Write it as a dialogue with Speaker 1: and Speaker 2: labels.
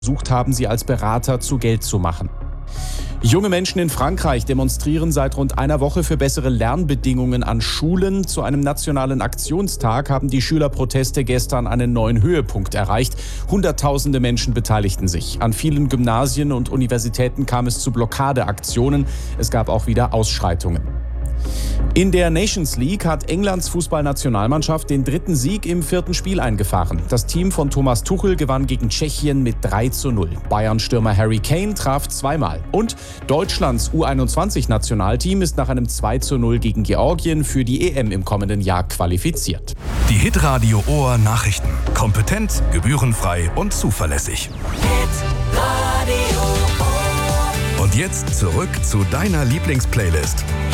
Speaker 1: versucht haben, sie als Berater zu Geld zu machen. Junge Menschen in Frankreich demonstrieren seit rund einer Woche für bessere Lernbedingungen an Schulen. Zu einem nationalen Aktionstag haben die Schülerproteste gestern einen neuen Höhepunkt erreicht. Hunderttausende Menschen beteiligten sich. An vielen Gymnasien und Universitäten kam es zu Blockadeaktionen. Es gab auch wieder Ausschreitungen. In der Nations League hat Englands Fußballnationalmannschaft den 3. Sieg im 4. Spiel eingefahren. Das Team von Thomas Tuchel gewann gegen Tschechien mit 3:0. Bayern-Stürmer Harry Kane traf zweimal. Und Deutschlands U21-Nationalteam ist nach einem 2:0 gegen Georgien für die EM im kommenden Jahr qualifiziert.
Speaker 2: Die Hitradio Ohr Nachrichten. Kompetent, gebührenfrei und zuverlässig. Hitradio Ohr. Und jetzt zurück zu deiner Lieblingsplaylist.